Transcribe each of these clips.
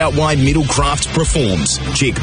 Out why Middlecraft performs. Check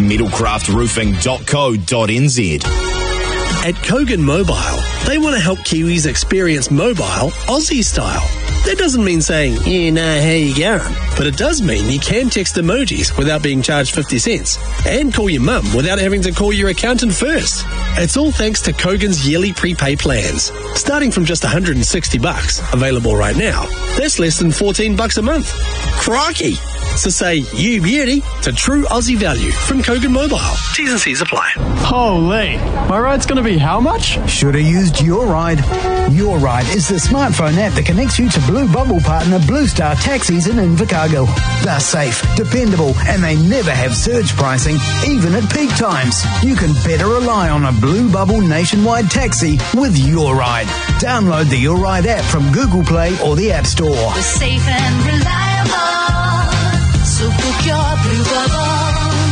middlecraftroofing.co.nz. At Kogan Mobile, they want to help Kiwis experience mobile Aussie style. That doesn't mean saying, "You know how you going," but it does mean you can text emojis without being charged 50 cents and call your mum without having to call your accountant first. It's all thanks to Kogan's yearly prepay plans, starting from just $160, available right now. That's less than $14 a month. Crikey! So say "you beauty" to true Aussie value from Kogan Mobile. T's and C's apply. Holy, my ride's going to be how much? Should have used Your Ride. Your Ride is the smartphone app that connects you to Blue Bubble partner Blue Star Taxis in Invercargill. They're safe, dependable, and they never have surge pricing, even at peak times. You can better rely on a Blue Bubble nationwide taxi with Your Ride. Download the Your Ride app from Google Play or the App Store. We're safe and reliable, so book your Blue Bubble.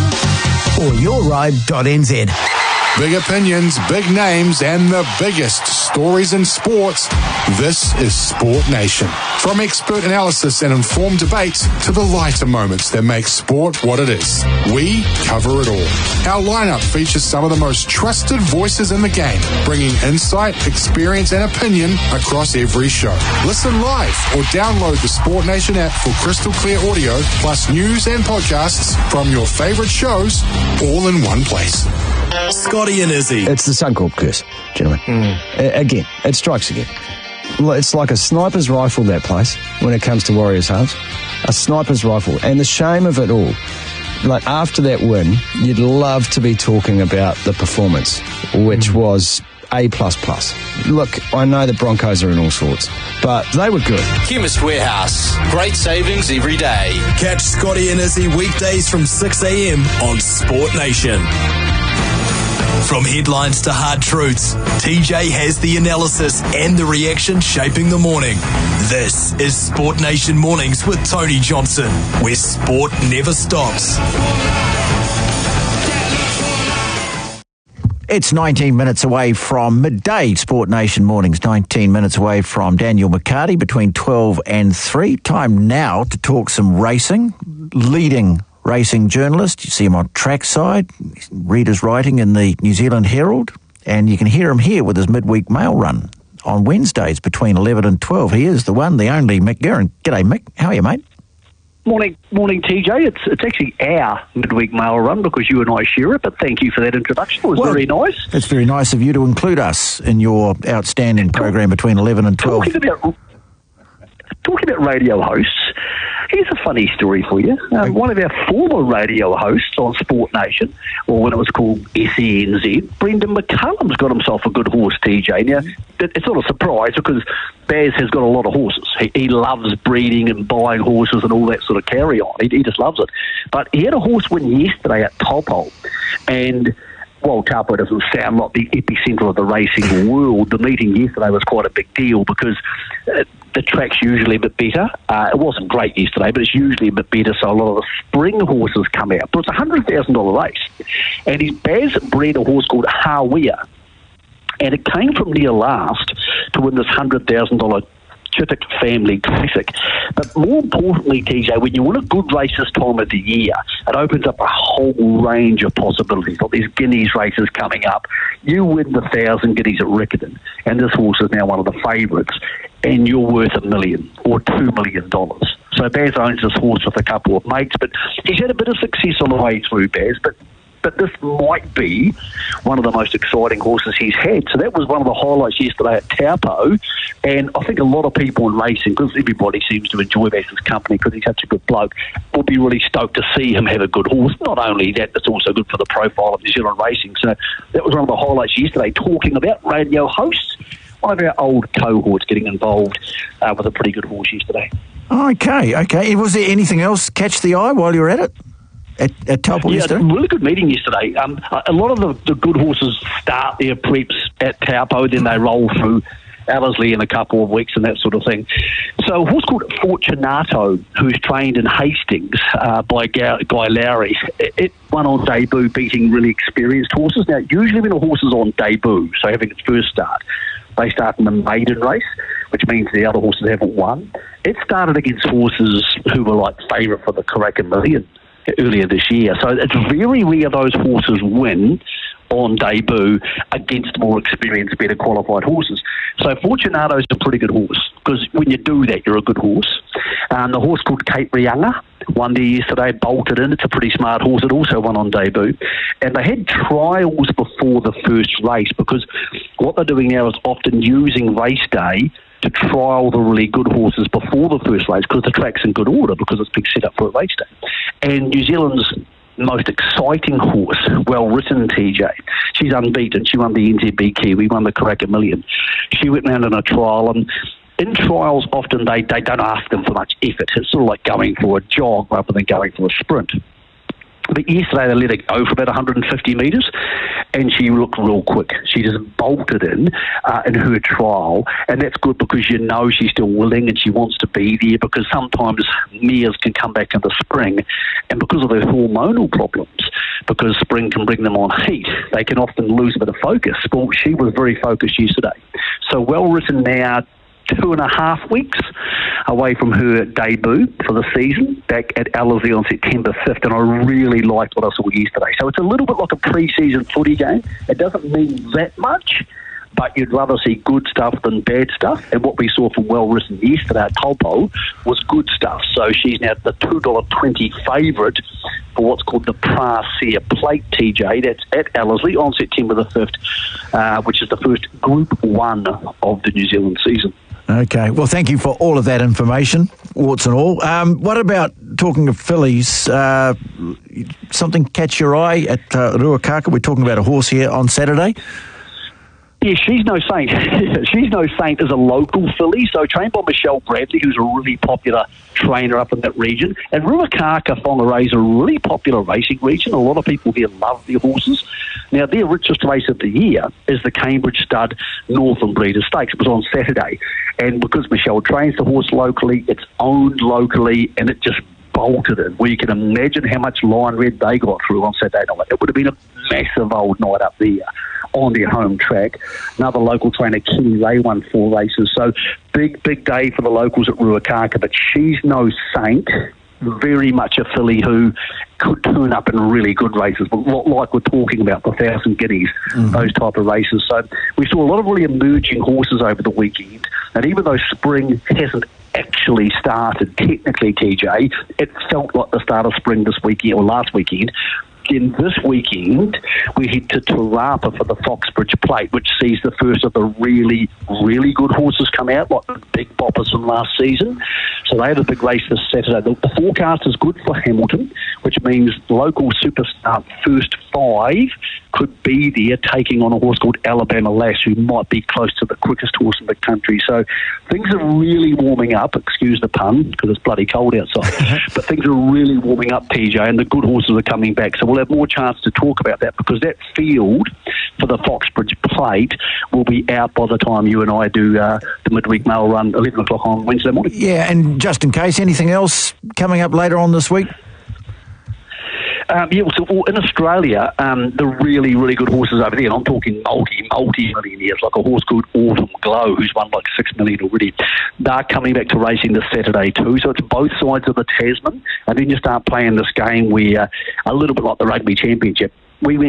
Or yourride.nz. Big opinions, big names, and the biggest stories in sports. This is Sport Nation. From expert analysis and informed debates to the lighter moments that make sport what it is, we cover it all. Our lineup features some of the most trusted voices in the game, bringing insight, experience, and opinion across every show. Listen live or download the Sport Nation app for crystal clear audio, plus news and podcasts from your favorite shows, all in one place. Scotty and Izzy. It's the Suncorp curse, gentlemen. Again, it strikes again. It's like a sniper's rifle, that place, when it comes to Warriors halves. A sniper's rifle. And the shame of it all, like after that win, you'd love to be talking about the performance, which was A++. Look, I know the Broncos are in all sorts, but they were good. Chemist Warehouse. Great savings every day. Catch Scotty and Izzy weekdays from 6 a.m. on Sport Nation. From headlines to hard truths, TJ has the analysis and the reaction shaping the morning. This is Sport Nation Mornings with Tony Johnson, where sport never stops. It's 19 minutes away from midday. Sport Nation Mornings, 19 minutes away from Daniel McCarty between 12 and 3. Time now to talk some racing. Leading racing journalist. You see him on Trackside. Read his writing in the New Zealand Herald. And you can hear him here with his midweek mail run on Wednesdays between 11 and 12. He is the one, the only Mick Guerin. G'day, Mick. How are you, mate? Morning, TJ. It's actually our midweek mail run because you and I share it, but thank you for that introduction. It was very nice. It's very nice of you to include us in your outstanding program between 11 and 12. Talking about radio hosts, here's a funny story for you. One of our former radio hosts on Sport Nation, or when it was called SENZ, Brendan McCullum's got himself a good horse, TJ. Now, it's not a surprise because Baz has got a lot of horses. He loves breeding and buying horses and all that sort of carry on. He just loves it. But he had a horse win yesterday at Taupo, and while Taupo doesn't sound like the epicentre of the racing world, the meeting yesterday was quite a big deal because the track's usually a bit better. It wasn't great yesterday, but it's usually a bit better, so a lot of the spring horses come out. But it's a $100,000 race. And his Baz bred a horse called Hawea, and it came from near last to win this $100,000 Chittick Family Classic. But more importantly, TJ, when you win a good race this time of the year, it opens up a whole range of possibilities. Like these Guineas races coming up. You win the 1,000 Guineas at Riccarton, and this horse is now one of the favourites, and you're worth $1 million or $2 million. So Baz owns this horse with a couple of mates, but he's had a bit of success on the way through, Baz, but this might be one of the most exciting horses he's had. So that was one of the highlights yesterday at Taupo, and I think a lot of people in racing, because everybody seems to enjoy Baz's company because he's such a good bloke, will be really stoked to see him have a good horse. Not only that, it's also good for the profile of New Zealand racing. So that was one of the highlights yesterday, talking about radio hosts. One of our old cohorts getting involved with a pretty good horse yesterday. Okay. Was there anything else catch the eye while you were at it? At Taupo yesterday? Yeah, really good meeting yesterday. A lot of the good horses start their preps at Taupo, then they roll through Ellerslie in a couple of weeks and that sort of thing. So a horse called Fortunato, who's trained in Hastings by Guy Lowry, it won on debut, beating really experienced horses. Now, usually when a horse is on debut, so having its first start, they start in the maiden race, which means the other horses haven't won. It started against horses who were like favourite for the Karaka Million. earlier this year. So it's very rare those horses win on debut against more experienced, better qualified horses. So Fortunato's a pretty good horse, because when you do that, you're a good horse. The horse called Cape Reinga won there yesterday, bolted in. It's a pretty smart horse. It also won on debut. And they had trials before the first race, because what they're doing now is often using race day to trial the really good horses before the first race, because the track's in good order, because it's been set up for a race day. And New Zealand's most exciting horse, Well Written, TJ. She's unbeaten. She won the NZB Kiwi, won the Karaka Million. She went round in a trial, and in trials, often they don't ask them for much effort. It's sort of like going for a jog rather than going for a sprint. But yesterday they let her go for about 150 metres, and she looked real quick. She just bolted in her trial, and that's good, because you know she's still willing and she wants to be there, because sometimes mares can come back in the spring, and because of their hormonal problems, because spring can bring them on heat, they can often lose a bit of focus. Well, she was very focused yesterday. So Well Written now 2.5 weeks away from her debut for the season back at Ellerslie on September 5th, and I really liked what I saw yesterday. So it's a little bit like a pre-season footy game. It doesn't mean that much, but you'd rather see good stuff than bad stuff, and what we saw from Well Written yesterday at Taupo was good stuff. So she's now the $2.20 favourite for what's called the Prasia Plate, TJ. That's at Ellerslie on September the 5th, which is the first Group 1 of the New Zealand season. Okay, well, thank you for all of that information, warts and all. What about talking of fillies? Something catch your eye at Ruakaka? We're talking about a horse here on Saturday. Yeah, she's no saint. She's no saint as a local filly. So trained by Michelle Bradley, who's a really popular trainer up in that region. And Ruakaka Whangarei is a really popular racing region. A lot of people here love their horses. Now, their richest race of the year is the Cambridge Stud Northern Breeders' Stakes. It was on Saturday. And because Michelle trains the horse locally, it's owned locally, and it just bolted in. Well, you can imagine how much line red they got through on Saturday night. It would have been a massive old night up there on their home track. Another local trainer, Kenny Ray, won 4 races. So big day for the locals at Ruakaka, but she's no saint. Very much a filly who could turn up in really good races, but like we're talking about the 1,000 Guineas, those type of races. So we saw a lot of really emerging horses over the weekend, and even though spring hasn't actually started technically, TJ, it felt like the start of spring this weekend or last weekend. Again, this weekend, we head to Tarapa for the Foxbridge Plate, which sees the first of the really, really good horses come out, like the big boppers from last season. So they have a big race this Saturday. The forecast is good for Hamilton, which means local superstar first 5 could be there taking on a horse called Alabama Lass, who might be close to the quickest horse in the country. So things are really warming up, excuse the pun, because it's bloody cold outside. But things are really warming up, TJ, and the good horses are coming back. So we'll have more chance to talk about that, because that field for the Foxbridge Plate will be out by the time you and I do the midweek mail run, 11 o'clock on Wednesday morning. Yeah, and just in case, anything else coming up later on this week? So in Australia, the really, really good horses over there, and I'm talking multi-millionaires, like a horse called Autumn Glow, who's won like $6 million already. They're coming back to racing this Saturday too, so it's both sides of the Tasman, and then you start playing this game where, a little bit like the Rugby Championship, we went